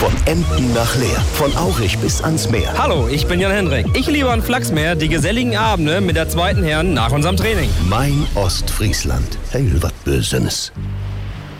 Von Emden nach Leer, von Aurich bis ans Meer. Hallo, ich bin Jan Hendrik. Ich liebe an Flachsmeer die geselligen Abende mit der zweiten Herren nach unserem Training. Mein Ostfriesland. Hey, was Bösenes.